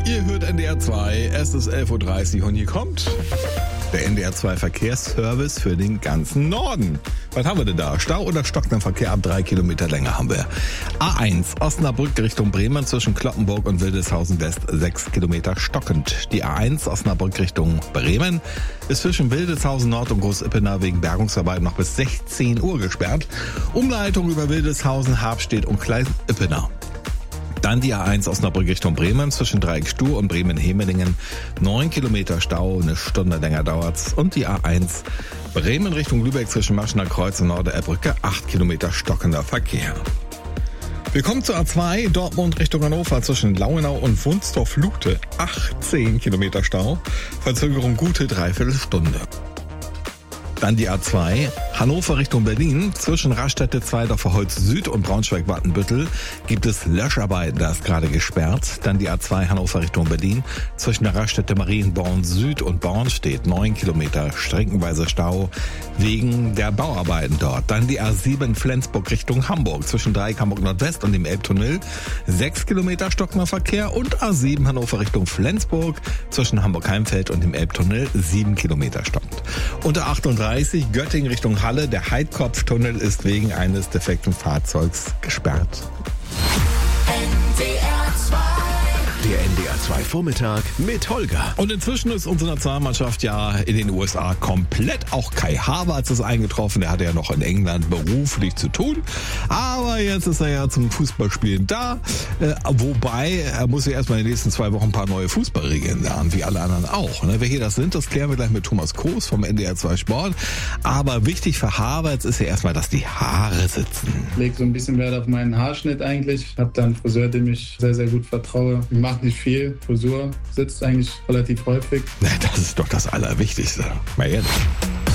Ihr hört NDR 2, es ist 11.30 Uhr und hier kommt der NDR 2 Verkehrsservice für den ganzen Norden. Was haben wir denn da? Stau oder stockender Verkehr ab 3 Kilometer Länge haben wir. A1 Osnabrück Richtung Bremen zwischen Cloppenburg und Wildeshausen West 6 Kilometer stockend. Die A1 Osnabrück Richtung Bremen ist zwischen Wildeshausen Nord und Großippener wegen Bergungsarbeiten noch bis 16 Uhr gesperrt. Umleitung über Wildeshausen, Habstedt und Klein-Ippener. Dann die A1 Osnabrück Richtung Bremen zwischen Dreieck-Stuhr und Bremen-Hemelingen. 9 Kilometer Stau, eine Stunde länger dauert's. Und die A1 Bremen Richtung Lübeck zwischen Maschener Kreuz und Norderbrücke. 8 Kilometer stockender Verkehr. Wir kommen zur A2 Dortmund Richtung Hannover zwischen Lauenau und Wunstorf-Luchte. 18 Kilometer Stau. Verzögerung gute Dreiviertelstunde. Dann die A2 Hannover Richtung Berlin. Zwischen Raststätte Zweidorfer Holz Süd und Braunschweig-Wattenbüttel gibt es Löscharbeiten, da ist gerade gesperrt. Dann die A2 Hannover Richtung Berlin. Zwischen der Raststätte Marienborn Süd und Born steht 9 Kilometer streckenweise Stau wegen der Bauarbeiten dort. Dann die A7 Flensburg Richtung Hamburg. Zwischen Dreieck Hamburg Nordwest und dem Elbtunnel 6 Kilometer stockender Verkehr. Und A7 Hannover Richtung Flensburg. Zwischen Hamburg-Heimfeld und dem Elbtunnel 7 Kilometer stockend. Unter 38 Göttingen Richtung Halle. Der Heidkopftunnel ist wegen eines defekten Fahrzeugs gesperrt. Der NDR 2 Vormittag mit Holger. Und inzwischen ist unsere Nationalmannschaft ja in den USA komplett. Auch Kai Havertz ist eingetroffen. Der hatte ja noch in England beruflich zu tun. Aber jetzt ist er ja zum Fußballspielen da. Wobei, er muss ja erstmal in den nächsten 2 Wochen ein paar neue Fußballregeln lernen, wie alle anderen auch. Wer hier das sind, das klären wir gleich mit Thomas Koos vom NDR 2 Sport. Aber wichtig für Havertz ist ja erstmal, dass die Haare sitzen. Ich lege so ein bisschen Wert auf meinen Haarschnitt eigentlich. Ich habe da einen Friseur, dem ich sehr, sehr gut vertraue. Ich mache nicht viel. Frisur sitzt eigentlich relativ häufig. Das ist doch das Allerwichtigste. Mal ehrlich.